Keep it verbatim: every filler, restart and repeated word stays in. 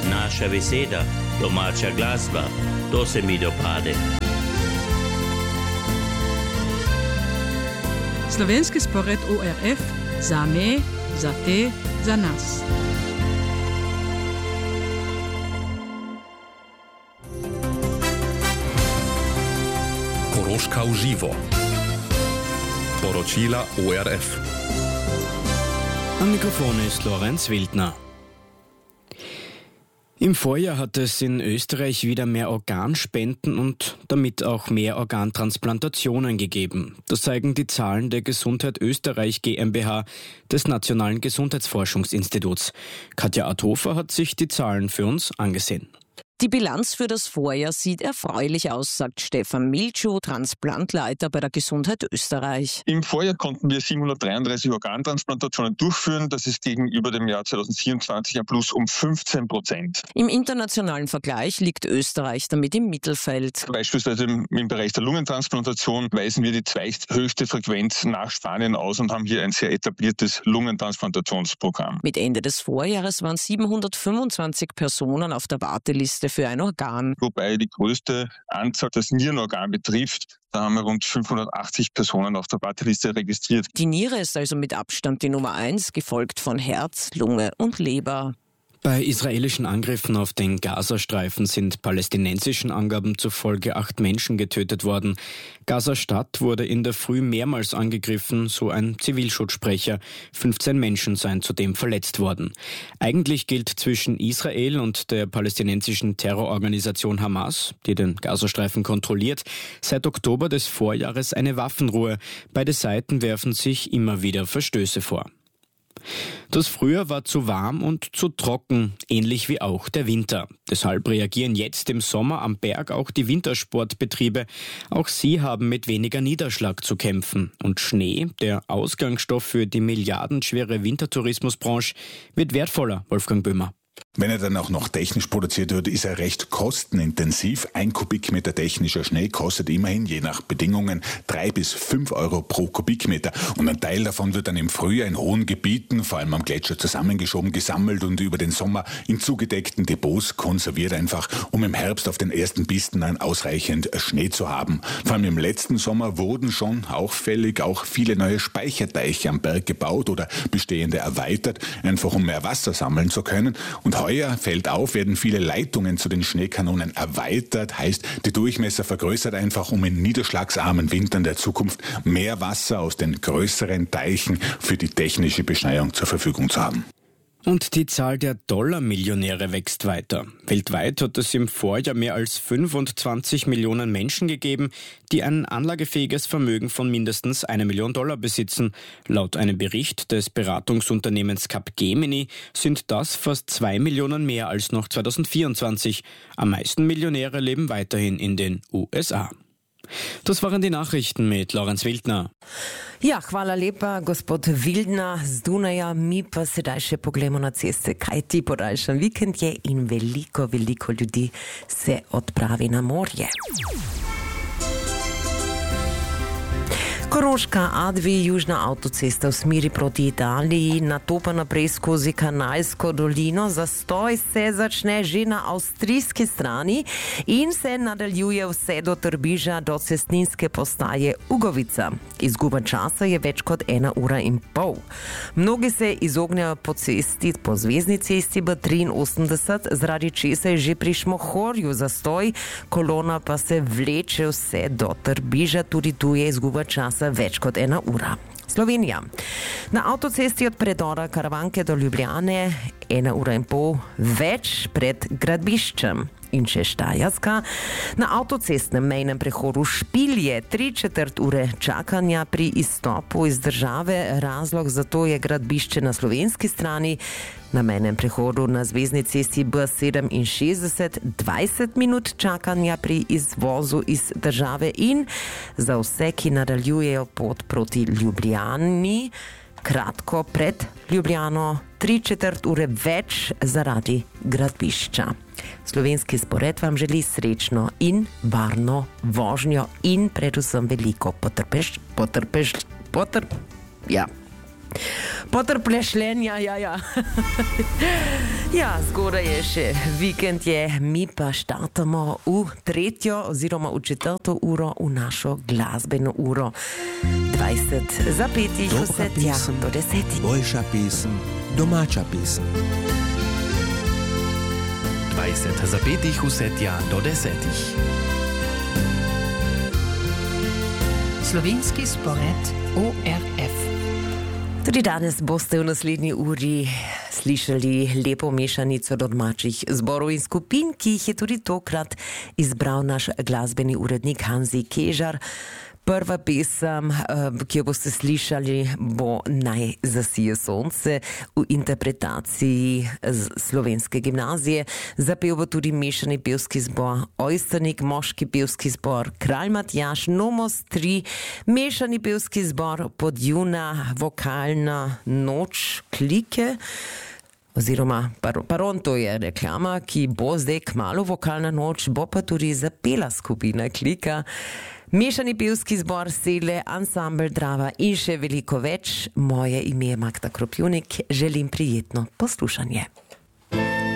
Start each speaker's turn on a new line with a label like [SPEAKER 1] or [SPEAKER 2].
[SPEAKER 1] naša beseda, domača glasba, to se mi dopade.
[SPEAKER 2] Slovenski spored O R F za me, za te, za nas.
[SPEAKER 3] Koroška v živo. Poročila O R F.
[SPEAKER 4] Am Mikrofon ist Lorenz Wildner. Im Vorjahr hat es in Österreich wieder mehr Organspenden und damit auch mehr Organtransplantationen gegeben. Das zeigen die Zahlen der Gesundheit Österreich GmbH des Nationalen Gesundheitsforschungsinstituts. Katja Adhofer hat sich die Zahlen für uns angesehen.
[SPEAKER 5] Die Bilanz für das Vorjahr sieht erfreulich aus, sagt Stefan Miltschuh, Transplantleiter bei der Gesundheit Österreich.
[SPEAKER 6] Im Vorjahr konnten wir siebenhundertdreiunddreißig Organtransplantationen durchführen. Das ist gegenüber dem Jahr zweitausendvierundzwanzig ein Plus um fünfzehn Prozent.
[SPEAKER 5] Im internationalen Vergleich liegt Österreich damit im Mittelfeld.
[SPEAKER 6] Beispielsweise im Bereich der Lungentransplantation weisen wir die zweithöchste Frequenz nach Spanien aus und haben hier ein sehr etabliertes Lungentransplantationsprogramm.
[SPEAKER 5] Mit Ende des Vorjahres waren siebenhundertfünfundzwanzig Personen auf der Warteliste für ein Organ.
[SPEAKER 6] Wobei die größte Anzahl das Nierenorgan betrifft. Da haben wir rund fünfhundertachtzig Personen auf der Warteliste registriert.
[SPEAKER 5] Die Niere ist also mit Abstand die Nummer eins, gefolgt von Herz, Lunge und Leber.
[SPEAKER 4] Bei israelischen Angriffen auf den Gazastreifen sind palästinensischen Angaben zufolge acht Menschen getötet worden. Gaza-Stadt wurde in der Früh mehrmals angegriffen, so ein Zivilschutzsprecher. fünfzehn Menschen seien zudem verletzt worden. Eigentlich gilt zwischen Israel und der palästinensischen Terrororganisation Hamas, die den Gazastreifen kontrolliert, seit Oktober des Vorjahres eine Waffenruhe. Beide Seiten werfen sich immer wieder Verstöße vor. Das Frühjahr war zu warm und zu trocken, ähnlich wie auch der Winter. Deshalb reagieren jetzt im Sommer am Berg auch die Wintersportbetriebe. Auch sie haben mit weniger Niederschlag zu kämpfen. Und Schnee, der Ausgangsstoff für die milliardenschwere Wintertourismusbranche, wird wertvoller, Wolfgang Böhmer.
[SPEAKER 7] Wenn er dann auch noch technisch produziert wird, ist er recht kostenintensiv. Ein Kubikmeter technischer Schnee kostet immerhin je nach Bedingungen drei bis fünf Euro pro Kubikmeter. Und ein Teil davon wird dann im Frühjahr in hohen Gebieten, vor allem am Gletscher, zusammengeschoben, gesammelt und über den Sommer in zugedeckten Depots konserviert, einfach um im Herbst auf den ersten Pisten dann ausreichend Schnee zu haben. Vor allem im letzten Sommer wurden schon auffällig auch viele neue Speicherteiche am Berg gebaut oder bestehende erweitert, einfach um mehr Wasser sammeln zu können. Und heuer, fällt auf, werden viele Leitungen zu den Schneekanonen erweitert, heißt, die Durchmesser vergrößert einfach, um in niederschlagsarmen Wintern der Zukunft mehr Wasser aus den größeren Teichen für die technische Beschneiung zur Verfügung zu haben.
[SPEAKER 4] Und die Zahl der Dollarmillionäre wächst weiter. Weltweit hat es im Vorjahr mehr als fünfundzwanzig Millionen Menschen gegeben, die ein anlagefähiges Vermögen von mindestens eine Million Dollar besitzen. Laut einem Bericht des Beratungsunternehmens Capgemini sind das fast zwei Millionen mehr als noch zweitausendvierundzwanzig. Am meisten Millionäre leben weiterhin in den U S A. Das waren die Nachrichten mit Lorenz Wildner.
[SPEAKER 8] Ja, hvala lepa, gospod Wildner z Dunaja. Mi pa sedaj še poglejmo na ceste, kaj ti podaljšan vikend je in veliko, veliko ljudi se odpravi na morje. Koroška A dve, južna avtocesta v smeri proti Italiji, nato pa naprej skozi Kanalsko dolino. Zastoj se začne že na avstrijski strani in se nadaljuje vse do Trbiža, do cestninske postaje Ugovica. Izguba časa je več kot ena ura in pol. Mnogi se izognejo po cesti, po zvezni cesti B triinosemdeset, zaradi česa je že pri Šmohorju zastoj, kolona pa se vleče vse do Trbiža, tudi tu je izguba časa več kot ena ura. Slovenija. Na avtocesti od predora Karavanke do Ljubljane ena ura in pol več pred Gradbiščem. In še Štajerska. Na avtocestnem mejnem prehodu Špilje tri četrt ure čakanja pri izstopu iz države. Razlog za to je Gradbišče na slovenski strani. Na mejnem prehodu na zvezni cesti B sedeminšestdeset dvajset minut čakanja pri izvozu iz države in za vse, ki nadaljujejo pot proti Ljubljani, kratko pred Ljubljano, tri četrt ure več zaradi Gradbišča. Slovenski spored vam želi srečno in varno vožnjo in predvsem veliko potrpeš, potrpeš, potrp, ja. Potrplešljenja, ja, ja. Ja, zgodaj je še vikend je, mi pa štartamo v tretjo oziroma v četrto uro v našo glasbeno uro. dvajset zapetih vse tja do desetih.
[SPEAKER 3] Boljša pesem, domača pesem. dvajset zapetih vse tja do desetih.
[SPEAKER 2] Slovenski spored O R F.
[SPEAKER 8] Tudi danes boste v naslednji uri slišali lepo mešanico domačih zborov in skupin, ki jih je tudi tokrat izbral naš glasbeni urednik Hanzi Kežar. Prva pesem, ki jo boste slišali, bo Naj zasije sonce v interpretaciji Slovenske gimnazije. Zapel bo tudi mešani pevski zbor Ojsternik, moški pevski zbor Kralj Matjaž, Nomos tri, mešani pevski zbor Podjuna, vokalna noč Klike. Oziroma, pardon, to je reklama, ki bo zdaj kmalu vokalna noč, bo pa tudi zapela skupina Klika. Mešani pevski zbor Sele, ansambel Drava in še veliko več. Moje ime je Magda Kropjunik. Želim prijetno poslušanje.